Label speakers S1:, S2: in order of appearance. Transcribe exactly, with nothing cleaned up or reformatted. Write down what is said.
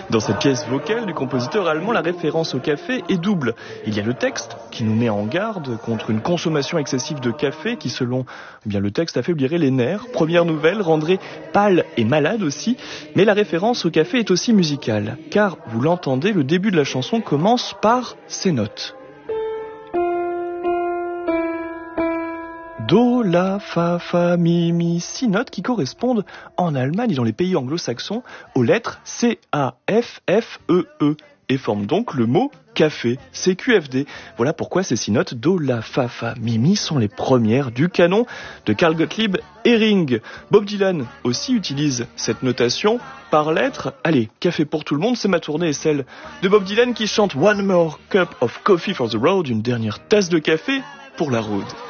S1: Dans cette pièce vocale du compositeur allemand, la référence au café est double. Il y a le texte qui nous met en garde contre une consommation excessive de café qui, selon eh bien, le texte, affaiblirait les nerfs. Première nouvelle, rendrait pâle et malade aussi. Mais la référence au café est aussi musicale. Car, vous l'entendez, le début de la chanson commence par ces notes. Do, la, fa, fa, mi, mi, six notes qui correspondent en Allemagne et dans les pays anglo-saxons aux lettres C, A, F, F, E, E et forment donc le mot café, C Q F D. Voilà pourquoi ces six notes Do, la, fa, fa, mi, mi sont les premières du canon de Carl Gottlieb Ehring. Bob Dylan aussi utilise cette notation par lettres. Allez, café pour tout le monde, c'est ma tournée et celle de Bob Dylan qui chante One more cup of coffee for the road, une dernière tasse de café pour la route.